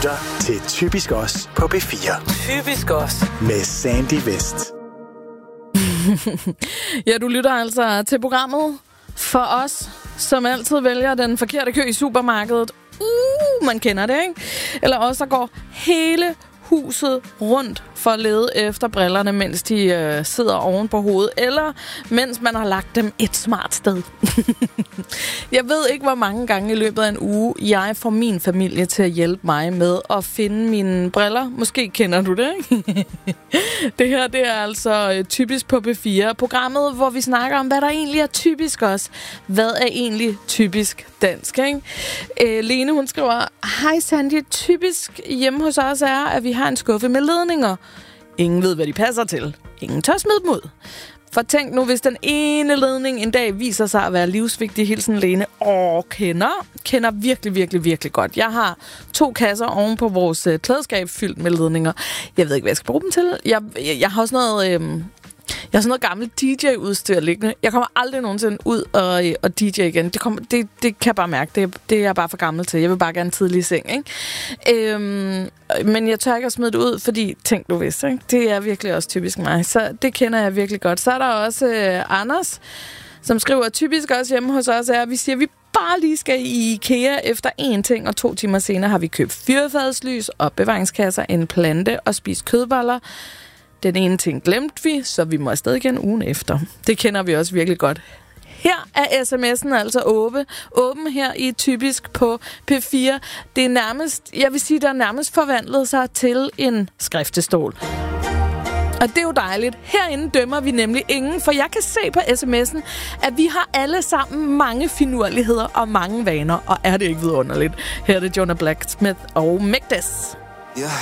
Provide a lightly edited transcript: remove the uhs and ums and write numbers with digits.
lytter til Typisk Os på P4. Typisk Os. Med Sandy Vest. Ja, du lytter altså til programmet for os, som altid vælger den forkerte kø i supermarkedet. Man kender det, ikke? Eller også der går hele huset rundt for at lede efter brillerne, mens de sidder oven på hovedet, eller mens man har lagt dem et smart sted. Jeg ved ikke, hvor mange gange i løbet af en uge, jeg får min familie til at hjælpe mig med at finde mine briller. Måske kender du det, ikke? Det her, det er altså Typisk på P4. Programmet, hvor vi snakker om, hvad der egentlig er typisk os. Hvad er egentlig typisk dansk, ikke? Lene, hun skriver, hej Sandy, typisk hjemme hos os er, at vi har en skuffe med ledninger. Ingen ved, hvad de passer til. Ingen tør smide dem ud. For tænk nu, hvis den ene ledning en dag viser sig at være livsvigtig, hilsen Lene. Kender virkelig, virkelig, virkelig godt. Jeg har 2 kasser oven på vores klædeskab fyldt med ledninger. Jeg ved ikke, hvad jeg skal bruge dem til. Jeg har også noget... Jeg har sådan noget gammelt DJ-udstyr liggende. Jeg kommer aldrig nogensinde ud og DJ igen. Det kan jeg bare mærke. Det er jeg bare for gammel til. Jeg vil bare gerne tidlig i seng, ikke? Men jeg tør ikke at smide det ud, fordi tænk du vidste, ikke? Det er virkelig også typisk mig. Så det kender jeg virkelig godt. Så er der også Anders, som skriver, typisk også hjemme hos os er, at vi siger, at vi bare lige skal i IKEA efter 1 ting, og 2 timer senere har vi købt fyrfadslys, opbevaringskasser, en plante og spist kødboller. Den ene ting glemte vi, så vi må afsted igen ugen efter. Det kender vi også virkelig godt. Her er sms'en altså åben her i Typisk på P4. Det er nærmest, jeg vil sige, der er nærmest forvandlet sig til en skriftestol. Og det er jo dejligt. Herinde dømmer vi nemlig ingen, for jeg kan se på sms'en, at vi har alle sammen mange finurligheder og mange vaner. Og er det ikke vidunderligt? Her er det Jonah Blacksmith og Megdes.